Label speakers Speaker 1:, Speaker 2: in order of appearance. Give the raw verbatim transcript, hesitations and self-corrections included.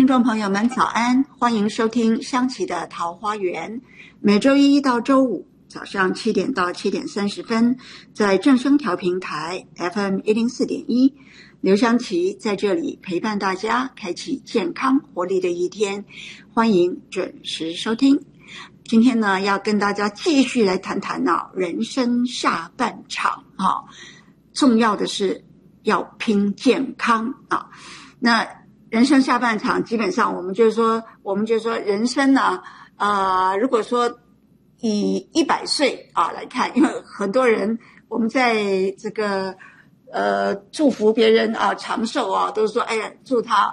Speaker 1: 众朋友们早安，欢迎收听香琪的桃花源，每周一到周五早上七点到七点三十分，在正声调频台 F M 一零四点一，刘香琪在这里陪伴大家，开启健康活力的一天，欢迎准时收听。今天呢，要跟大家继续来谈谈啊，人生下半场啊，重要的是要拼健康啊。那人生下半场，基本上我们就是说，我们就是说，人生呢，呃，如果说以一百岁啊来看，因为很多人我们在这个呃祝福别人啊长寿啊，都是说，哎呀，祝他